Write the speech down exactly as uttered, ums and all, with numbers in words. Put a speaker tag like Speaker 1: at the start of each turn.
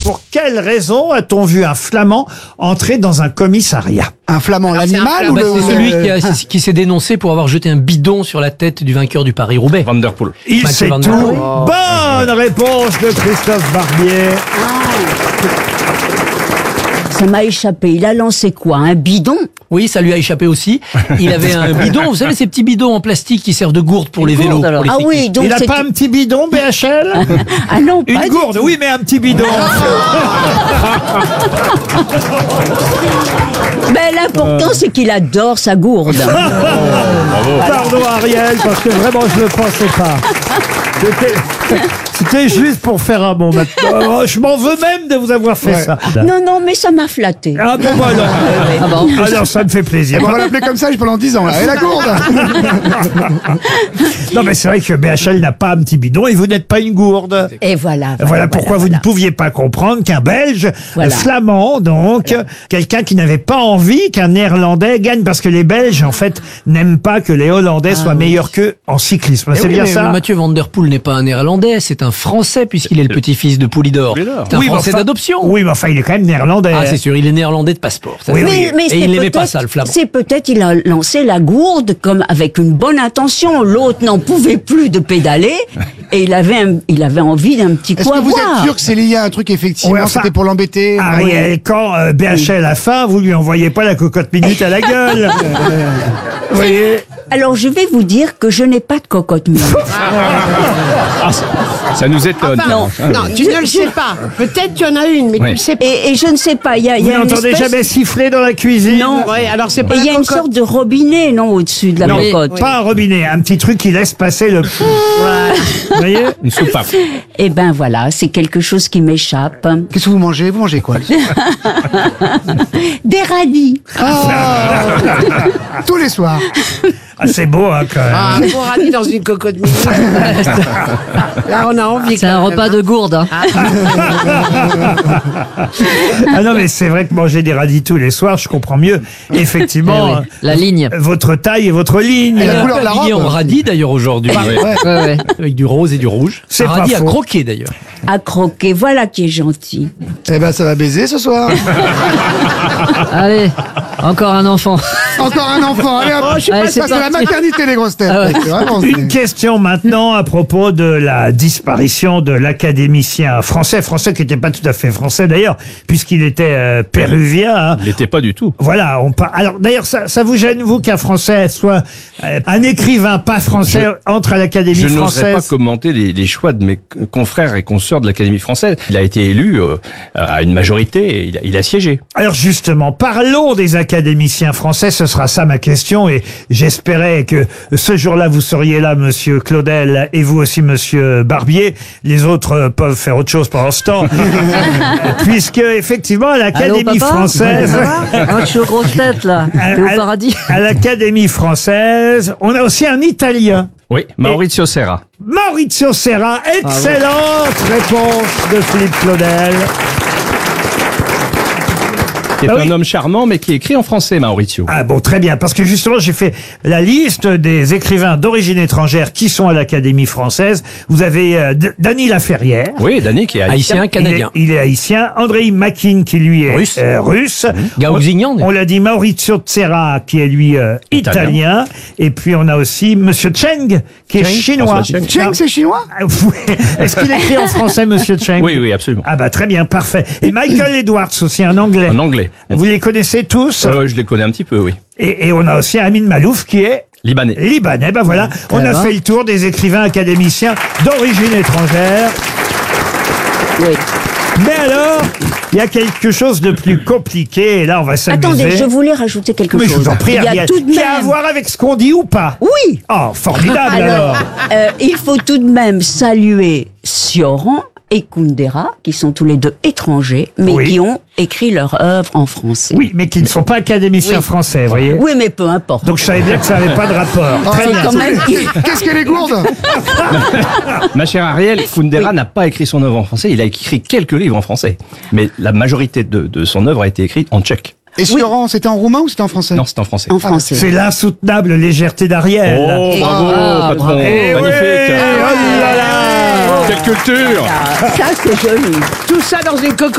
Speaker 1: pour quelle raison a-t-on vu un flamand entrer dans un commissariat?
Speaker 2: Un flamand, l'animal ou
Speaker 3: Bah,
Speaker 2: le...
Speaker 3: c'est celui qui, a- qui s'est dénoncé pour avoir jeté un bidon sur la tête du vainqueur du Paris-Roubaix.
Speaker 4: Van der Poel.
Speaker 1: Il
Speaker 3: Mathieu
Speaker 1: sait
Speaker 3: Van
Speaker 1: tout.
Speaker 3: der Poel.
Speaker 1: Bonne réponse de Christophe Barbier.
Speaker 5: Ça m'a échappé. Il a lancé quoi? Un bidon?
Speaker 3: Oui, ça lui a échappé aussi. Il avait un bidon, vous savez, ces petits bidons en plastique qui servent de gourde pour les vélos.
Speaker 5: alors.
Speaker 3: pour les
Speaker 5: Ah
Speaker 3: cyclistes.
Speaker 5: oui, donc
Speaker 1: Il n'a
Speaker 5: c'est...
Speaker 1: pas un petit bidon, B H L?
Speaker 5: Ah non, pas
Speaker 1: Une
Speaker 5: du
Speaker 1: gourde,
Speaker 5: tout.
Speaker 1: oui, mais un petit bidon.
Speaker 5: Mais l'important, c'est qu'il adore sa gourde.
Speaker 1: Pardon Ariel, parce que vraiment je ne le pensais pas. C'était- C'était juste pour faire un bon maintenant. Je m'en veux même de vous avoir fait
Speaker 2: Ouais.
Speaker 1: ça.
Speaker 5: Non, non, mais ça m'a flatté.
Speaker 1: Ah bon, voilà.
Speaker 5: Ah bon.
Speaker 1: Alors ça me fait plaisir.
Speaker 2: On va l'appeler comme ça pendant dix ans, là. Et la gourde.
Speaker 1: Non mais c'est vrai que B H L n'a pas un petit bidon et vous n'êtes pas une gourde.
Speaker 5: Et voilà.
Speaker 1: Voilà, pourquoi vous
Speaker 5: voilà.
Speaker 1: ne pouviez pas comprendre qu'un Belge,
Speaker 5: Voilà.
Speaker 1: un flamand donc, quelqu'un qui n'avait pas envie qu'un Néerlandais gagne, parce que les Belges en fait n'aiment pas que les Hollandais soient meilleurs qu'eux en cyclisme. C'est
Speaker 3: Eh oui,
Speaker 1: bien
Speaker 3: mais
Speaker 1: ça?
Speaker 3: Mathieu Van Der Poel n'est pas un Néerlandais, c'est un Français puisqu'il est le petit-fils de Poulidor.
Speaker 4: Poulidor.
Speaker 3: C'est un
Speaker 1: Oui, mais
Speaker 3: Français
Speaker 1: enfin-
Speaker 3: d'adoption.
Speaker 1: Oui, mais enfin il est quand même néerlandais.
Speaker 3: Ah, c'est sûr, il est néerlandais de passeport. ça,
Speaker 1: Oui,
Speaker 3: c'est-
Speaker 1: oui.
Speaker 5: Mais, mais
Speaker 3: Et
Speaker 5: c'est
Speaker 3: il n'aimait pas
Speaker 5: peut-être-
Speaker 3: ça, le flamand.
Speaker 5: C'est peut-être il a lancé la gourde comme avec une bonne intention. L'autre n'en pouvait plus de pédaler et il avait un- il avait envie d'un petit
Speaker 2: Est-ce
Speaker 5: coup
Speaker 2: que
Speaker 5: à
Speaker 2: vous
Speaker 5: boire.
Speaker 2: êtes sûr que c'est lié à un truc, effectivement,
Speaker 1: Ouais, enfin,
Speaker 2: c'était pour l'embêter?
Speaker 1: Ariel, quand euh, B H L a faim, vous lui envoyez pas la cocotte minute à la gueule. Vous voyez?
Speaker 5: Alors je vais vous dire que je n'ai pas de cocotte minute.
Speaker 4: Ça nous étonne.
Speaker 5: non.
Speaker 6: Non, tu ne le sais pas. Peut-être qu'il y en a une, mais
Speaker 4: Ouais.
Speaker 6: tu ne sais pas.
Speaker 5: Et, et je ne sais pas, il y a, il
Speaker 1: Vous
Speaker 5: y a une
Speaker 1: n'entendez
Speaker 5: espèce-
Speaker 1: jamais siffler dans la cuisine?
Speaker 5: Non.
Speaker 6: Ouais, alors c'est pas
Speaker 5: Et il y
Speaker 6: la
Speaker 5: a une
Speaker 6: cocotte.
Speaker 5: sorte de robinet, non, au-dessus de la
Speaker 1: Non,
Speaker 5: cocotte.
Speaker 1: pas un robinet, un petit truc qui laisse passer le... Vous voyez?
Speaker 4: Une soupape.
Speaker 5: Eh ben voilà, c'est quelque chose qui m'échappe.
Speaker 2: Qu'est-ce que vous mangez? Vous mangez quoi?
Speaker 5: Des radis.
Speaker 2: Tous les soirs.
Speaker 1: Ah, c'est beau, hein, quand même.
Speaker 6: Ah, un bon radis dans une cocotte minute. Là, on a envie.
Speaker 7: C'est un repas de gourde. Hein.
Speaker 1: Ah non, mais c'est vrai que manger des radis tous les soirs, je comprends mieux, effectivement,
Speaker 7: Eh oui, la
Speaker 1: euh,
Speaker 7: ligne.
Speaker 1: votre taille et votre ligne.
Speaker 2: Et la
Speaker 3: Il
Speaker 2: couleur
Speaker 3: est
Speaker 2: de la
Speaker 3: habillé
Speaker 2: robe.
Speaker 3: en radis d'ailleurs aujourd'hui.
Speaker 2: Ouais.
Speaker 7: Ouais, ouais.
Speaker 3: Avec du rose et du rouge.
Speaker 1: C'est
Speaker 3: un
Speaker 1: pas
Speaker 3: radis à
Speaker 1: faux.
Speaker 3: croquer d'ailleurs.
Speaker 5: À croquer, voilà qui est gentil.
Speaker 2: Eh ben, ça va baiser ce soir.
Speaker 7: Allez, encore un enfant.
Speaker 2: Encore un enfant. Allez, hop.
Speaker 7: Allez,
Speaker 2: ça,
Speaker 7: c'est
Speaker 2: c'est la
Speaker 7: parti.
Speaker 2: maternité, les grosses têtes.
Speaker 7: Ah ouais.
Speaker 2: C'est vraiment-
Speaker 1: Une question maintenant à propos de la disparition de l'académicien français, français qui n'était pas tout à fait français d'ailleurs, puisqu'il était euh, péruvien. hein.
Speaker 4: Il n'était pas du tout.
Speaker 1: Voilà, on par... Alors d'ailleurs, ça, ça vous gêne, vous, qu'un Français soit euh, un écrivain pas français entre à l'Académie
Speaker 4: Je n'oserais pas
Speaker 1: française?
Speaker 4: commenter les, les choix de mes confrères et consoeurs de l'Académie française. Il a été élu euh, à une majorité et il a, il a siégé.
Speaker 1: Alors justement, parlons des académiciens français, ce sera ça ma question, et j'espérais que ce jour-là vous seriez là, monsieur Claudel, et vous aussi, monsieur Barbier. Les autres euh, peuvent faire autre chose pendant ce temps, puisque effectivement, à
Speaker 7: Allô,
Speaker 1: l'Académie
Speaker 7: papa
Speaker 1: française...
Speaker 7: Moi, je suis aux grosses têtes, là. T'es au
Speaker 1: à-
Speaker 7: paradis.
Speaker 1: à l'Académie française, on a aussi un Italien.
Speaker 4: Oui, Maurizio Serra.
Speaker 1: Maurizio Serra, excellente réponse de Philippe Claudel.
Speaker 4: Qui est
Speaker 1: Ah
Speaker 4: un
Speaker 1: oui.
Speaker 4: homme charmant, mais qui écrit en français, Maurizio.
Speaker 1: Ah bon, très bien, parce que justement, j'ai fait la liste des écrivains d'origine étrangère qui sont à l'Académie française. Vous avez euh, D- Dany Laferrière.
Speaker 4: Oui, Danny qui est
Speaker 3: Haïtien, canadien.
Speaker 1: Il est, il est haïtien. Andrei Makin, qui lui est
Speaker 3: Russe.
Speaker 1: euh, russe.
Speaker 3: Gaouxignan.
Speaker 1: On l'a dit, Maurizio Serra, qui est lui euh, italien.
Speaker 4: Italien.
Speaker 1: Et puis on a aussi Monsieur Cheng, qui est
Speaker 4: Cheng,
Speaker 1: chinois.
Speaker 4: François Cheng.
Speaker 2: Cheng, c'est chinois?
Speaker 1: Ah, oui. Est-ce qu'il écrit en français, Monsieur Cheng?
Speaker 4: Oui, oui, absolument.
Speaker 1: Ah bah très bien, parfait. Et Michael Edwards aussi, un anglais.
Speaker 4: En anglais.
Speaker 1: Vous les connaissez tous?
Speaker 4: Euh, je les connais un petit peu, oui.
Speaker 1: et, et on a aussi Amin Malouf qui est
Speaker 4: Libanais.
Speaker 1: libanais. Ben voilà, on a
Speaker 7: va.
Speaker 1: fait le tour des écrivains académiciens d'origine étrangère.
Speaker 5: Oui.
Speaker 1: Mais alors, il y a quelque chose de plus compliqué, et là on va s'amuser.
Speaker 5: Attendez, je voulais rajouter quelque
Speaker 1: Mais je
Speaker 5: chose.
Speaker 1: vous en prie,
Speaker 5: Il y a
Speaker 1: Ariel,
Speaker 5: tout de
Speaker 1: qui a à
Speaker 5: même.
Speaker 1: voir avec ce qu'on dit ou pas?
Speaker 5: Oui.
Speaker 1: Oh, formidable alors.
Speaker 5: Alors, euh, il faut tout de même saluer Sioran et Kundera, qui sont tous les deux étrangers, mais
Speaker 1: Oui.
Speaker 5: qui ont écrit leur œuvre en français.
Speaker 1: Oui, mais qui ne sont pas académiciens
Speaker 5: Oui.
Speaker 1: français, vous voyez.
Speaker 5: Oui, mais peu importe.
Speaker 1: Donc je savais bien que ça n'avait pas de rapport.
Speaker 2: Oh,
Speaker 1: Très
Speaker 5: c'est
Speaker 1: bien.
Speaker 5: quand même...
Speaker 2: Qu'est-ce qu'elle est gourde?
Speaker 4: Ma chère Ariel, Kundera n'a pas écrit son œuvre en français, il a écrit quelques livres en français. Mais la majorité de, de son œuvre a été écrite en tchèque.
Speaker 2: Et Sioran, c'était en roumain ou c'était en français?
Speaker 4: Non, c'est en français.
Speaker 5: En français.
Speaker 1: C'est l'insoutenable légèreté d'Ariel.
Speaker 4: Oh, bravo,
Speaker 7: Ah,
Speaker 4: patron,
Speaker 7: bravo.
Speaker 1: Eh
Speaker 4: magnifique.
Speaker 1: oui, oh là là.
Speaker 4: Quelle culture!
Speaker 5: Ça, c'est joli.
Speaker 6: Tout ça dans une cocotte.